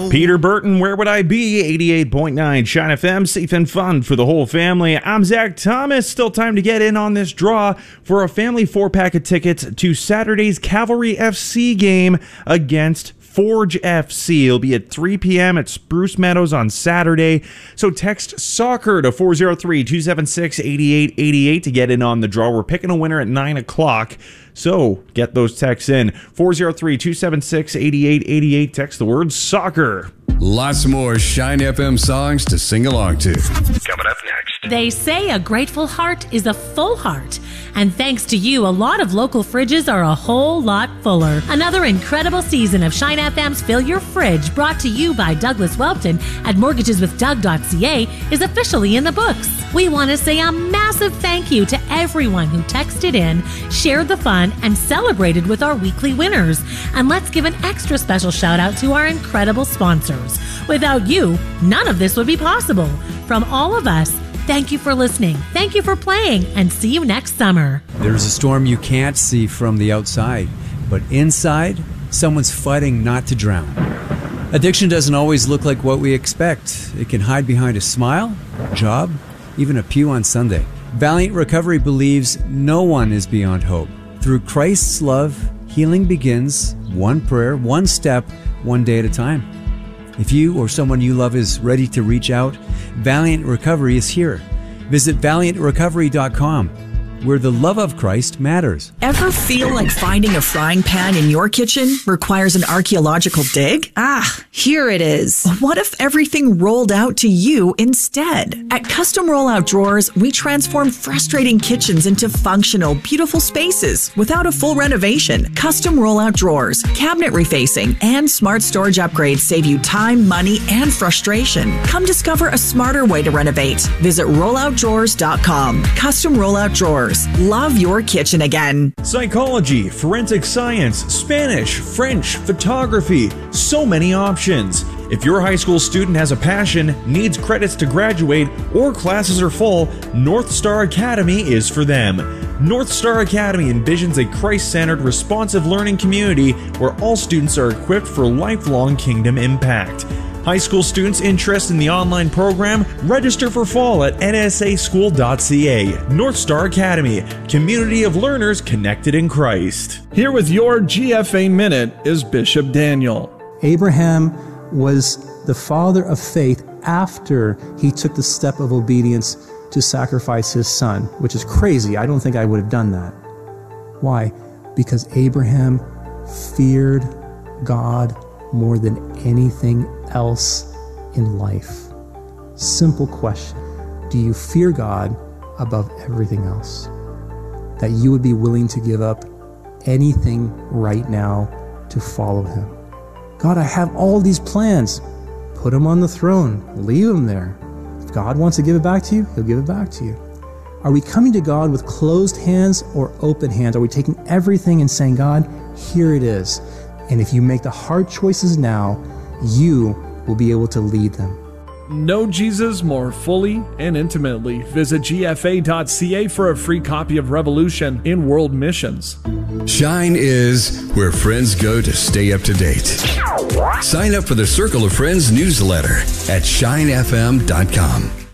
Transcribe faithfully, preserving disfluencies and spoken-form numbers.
Peter Burton, Where Would I Be? eighty-eight point nine Shine F M, safe and fun for the whole family. I'm Zach Thomas. Still time to get in on this draw for a family four-pack of tickets to Saturday's Cavalry F C game against Forge F C. It'll be at three p.m. at Spruce Meadows on Saturday. So text SOCCER to four oh three, two seven six, eight eight eight eight to get in on the draw. We're picking a winner at nine o'clock. So get those texts in. four oh three, two seven six, eight eight eight eight. Text the word soccer. Lots more Shine F M songs to sing along to. Coming up next. They say a grateful heart is a full heart. And thanks to you, a lot of local fridges are a whole lot fuller. Another incredible season of Shine F M's Fill Your Fridge, brought to you by Douglas Welton at mortgages with doug dot c a, is officially in the books. We want to say a massive thank you to everyone who texted in, shared the fun, and celebrated with our weekly winners. And let's give an extra special shout out to our incredible sponsors. Without you, none of this would be possible. From all of us, thank you for listening, thank you for playing, and see you next summer. There's a storm you can't see from the outside, but inside, someone's fighting not to drown. Addiction doesn't always look like what we expect. It can hide behind a smile, a job, even a pew on Sunday. Valiant Recovery believes no one is beyond hope. Through Christ's love, healing begins one prayer, one step, one day at a time. If you or someone you love is ready to reach out, Valiant Recovery is here. Visit valiant recovery dot com, where the love of Christ matters. Ever feel like finding a frying pan in your kitchen requires an archaeological dig? Ah, here it is. What if everything rolled out to you instead? At Custom Rollout Drawers, we transform frustrating kitchens into functional, beautiful spaces without a full renovation. Custom Rollout Drawers, cabinet refacing, and smart storage upgrades save you time, money, and frustration. Come discover a smarter way to renovate. Visit rollout drawers dot com. Custom Rollout Drawers. Love your kitchen again. Psychology, forensic science, Spanish, French, photography, so many options. If your high school student has a passion, needs credits to graduate, or classes are full, North Star Academy is for them. North Star Academy envisions a Christ-centered, responsive learning community where all students are equipped for lifelong kingdom impact. High school students interested in the online program, register for fall at n s a school dot c a. North Star Academy, community of learners connected in Christ. Here with your G F A Minute is Bishop Daniel. Abraham was the father of faith after he took the step of obedience to sacrifice his son, which is crazy. I don't think I would have done that. Why? Because Abraham feared God more than anything else in life. Simple question. Do you fear God above everything else? That you would be willing to give up anything right now to follow him. God, I have all these plans. Put them on the throne. Leave them there. If God wants to give it back to you, he'll give it back to you. Are we coming to God with closed hands or open hands? Are we taking everything and saying, God, here it is. And if you make the hard choices now, you will be able to lead them. Know Jesus more fully and intimately. Visit G F A dot c a for a free copy of Revolution in World Missions. Shine is where friends go to stay up to date. Sign up for the Circle of Friends newsletter at shine f m dot com.